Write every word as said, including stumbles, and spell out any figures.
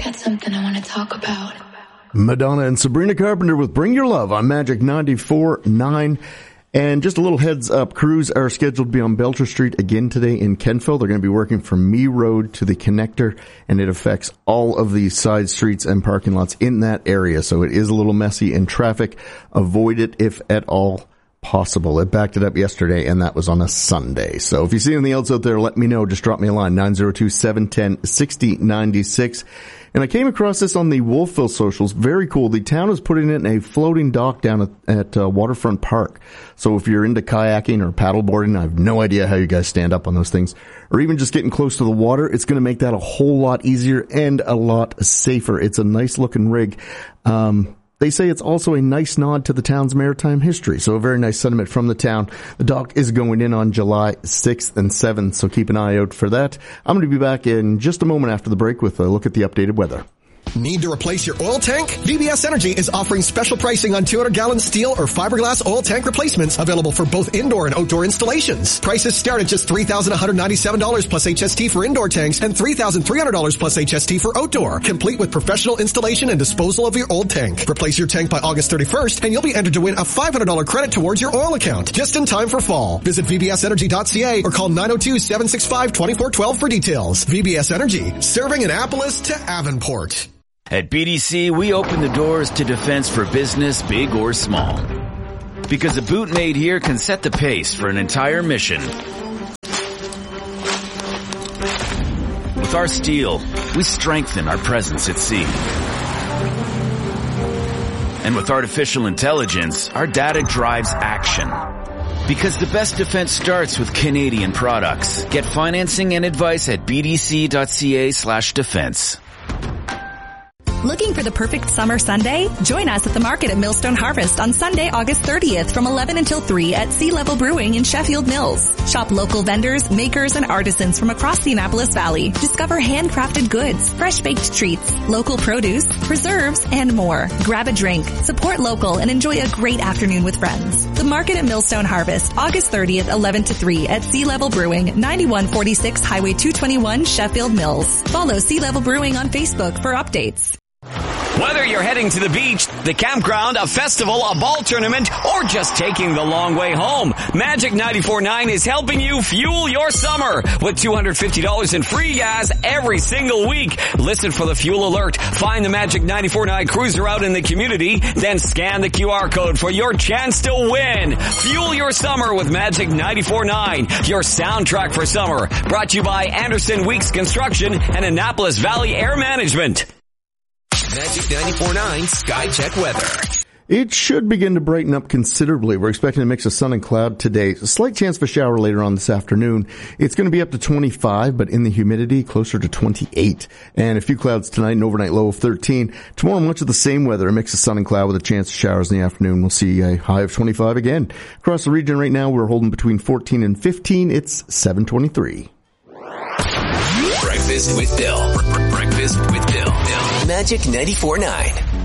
got something I want to talk about. Madonna and Sabrina Carpenter with Bring Your Love on Magic ninety-four point nine. And just a little heads up, crews are scheduled to be on Belcher Street again today in Kentville. They're going to be working from Mee Road to the connector, and it affects all of the side streets and parking lots in that area. So it is a little messy in traffic. Avoid it if at all possible. It backed it up yesterday, and that was on a Sunday. So if you see anything else out there, let me know. Just drop me a line, nine zero two, seven one zero, six zero nine six. And I came across this on the Wolfville socials. Very cool. The town is putting in a floating dock down at, at uh, Waterfront Park. So if you're into kayaking or paddleboarding, I have no idea how you guys stand up on those things, or even just getting close to the water, it's going to make that a whole lot easier and a lot safer. It's a nice looking rig. Um, They say it's also a nice nod to the town's maritime history, so a very nice sentiment from the town. The dock is going in on July sixth and seventh, so keep an eye out for that. I'm going to be back in just a moment after the break with a look at the updated weather. Need to replace your oil tank? V B S Energy is offering special pricing on two hundred gallon steel or fiberglass oil tank replacements available for both indoor and outdoor installations. Prices start at just three thousand one hundred ninety-seven dollars plus H S T for indoor tanks and three thousand three hundred dollars plus H S T for outdoor, complete with professional installation and disposal of your old tank. Replace your tank by August thirty-first and you'll be entered to win a five hundred dollars credit towards your oil account, just in time for fall. Visit V B S energy dot C A or call nine oh two, seven six five, two four one two for details. V B S Energy, serving Annapolis to Avonport. At B D C, we open the doors to defense for business, big or small. Because a boot made here can set the pace for an entire mission. With our steel, we strengthen our presence at sea. And with artificial intelligence, our data drives action. Because the best defense starts with Canadian products. Get financing and advice at b d c dot c a slash defense. Looking for the perfect summer Sunday? Join us at the market at Millstone Harvest on Sunday, August thirtieth from eleven until three at Sea Level Brewing in Sheffield Mills. Shop local vendors, makers, and artisans from across the Annapolis Valley. Discover handcrafted goods, fresh baked treats, local produce, preserves, and more. Grab a drink, support local, and enjoy a great afternoon with friends. The market at Millstone Harvest, August thirtieth, eleven to three at Sea Level Brewing, ninety-one forty-six Highway two twenty-one, Sheffield Mills. Follow Sea Level Brewing on Facebook for updates. Whether you're heading to the beach, the campground, a festival, a ball tournament, or just taking the long way home, Magic ninety-four point nine is helping you fuel your summer with two hundred fifty dollars in free gas every single week. Listen for the fuel alert. Find the Magic ninety-four point nine cruiser out in the community, then scan the Q R code for your chance to win. Fuel your summer with Magic ninety-four point nine, your soundtrack for summer. Brought to you by Anderson Weeks Construction and Annapolis Valley Air Management. Magic ninety-four point nine Sky Check weather. It should begin to brighten up considerably. We're expecting a mix of sun and cloud today. A slight chance of a shower later on this afternoon. It's going to be up to twenty-five, but in the humidity, closer to twenty-eight. And a few clouds tonight, an overnight low of thirteen. Tomorrow, much of the same weather, a mix of sun and cloud with a chance of showers in the afternoon. We'll see a high of twenty-five again. Across the region right now, we're holding between fourteen and fifteen. It's seven twenty-three. Breakfast with Bill. Breakfast with Bill. Magic ninety-four point nine.